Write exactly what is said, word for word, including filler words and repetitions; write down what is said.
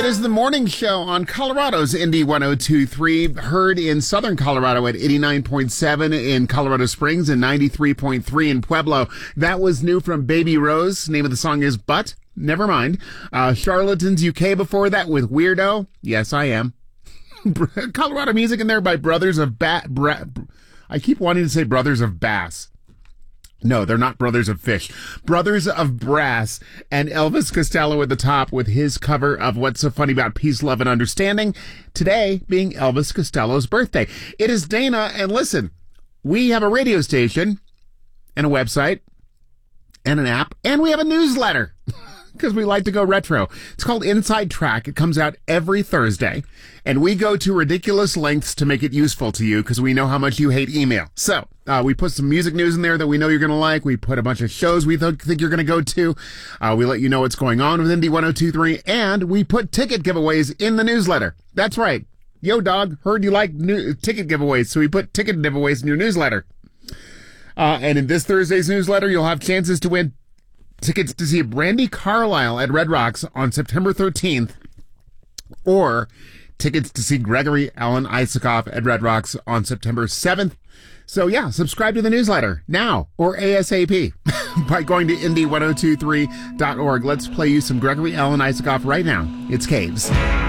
It is the morning show on Colorado's Indy one oh two point three, heard in southern Colorado at eighty-nine point seven in Colorado Springs and ninety-three point three in Pueblo. That was new from Baby Rose. Name of the song is But. Never mind. Uh, Charlatans U K before that with Weirdo. Yes, I am. Colorado music in there by Brothers of Ba- Bra- I keep wanting to say Brothers of Bass. No, they're not Brothers of Fish. Brothers of Brass, and Elvis Costello at the top with his cover of What's So Funny About Peace, Love, and Understanding. Today being Elvis Costello's birthday. It is Dana, and listen, we have a radio station and a website and an app, and we have a newsletter because we like to go retro. It's called Inside Track. It comes out every Thursday, and we go to ridiculous lengths to make it useful to you because we know how much you hate email. So uh, we put some music news in there that we know you're going to like. We put a bunch of shows we th- think you're going to go to. Uh, we let you know what's going on with Indy one oh two point three, and we put ticket giveaways in the newsletter. That's right. Yo, dog, heard you like new- ticket giveaways, so we put ticket giveaways in your newsletter. Uh, and in this Thursday's newsletter, you'll have chances to win tickets to see Brandi Carlile at Red Rocks on September thirteenth, or tickets to see Gregory Alan Isakov at Red Rocks on September seventh. So yeah, subscribe to the newsletter now or ASAP by going to Indy ten twenty-three dot org. Let's play you some Gregory Alan Isakov right now. It's Caves.